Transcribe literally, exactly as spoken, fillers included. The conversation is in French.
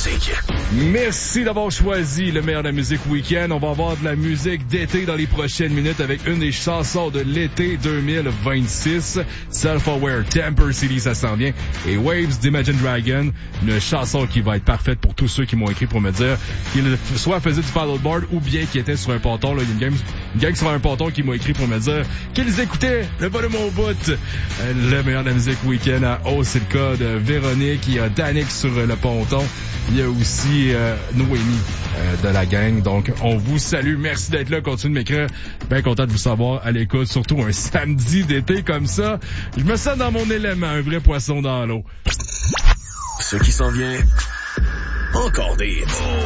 musique. Merci d'avoir choisi le meilleur de la musique week-end. On va avoir de la musique d'été dans les prochaines minutes avec une des chansons de l'été deux mille vingt-six. Self-Aware, Temper City, ça s'en vient. Et Waves d'Imagine Dragon, une chanson qui va être parfaite pour tous ceux qui m'ont écrit pour me dire qu'ils soit faisaient du paddleboard ou bien qu'ils étaient sur un ponton. Là, il y a une gang, une gang sur un ponton qui m'a écrit pour me dire qu'ils écoutaient le volume au bout. Euh, le meilleur de la musique week-end à haut, c'est le cas de Véronique. Il y a Danick sur le ponton. Il y a aussi euh, Noémie euh, de la gang. Donc, on vous salue. Merci d'être là. Continuez de m'écrire. Bien content de vous savoir à l'écoute. Surtout un samedi d'été comme ça. Je me sens dans mon élément. Un vrai poisson dans l'eau. Ce qui s'en vient, encore des hits.